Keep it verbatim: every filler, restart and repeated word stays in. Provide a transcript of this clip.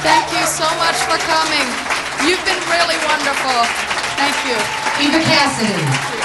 Thank you so much for coming. You've been really wonderful. Thank you. Eva Cassidy.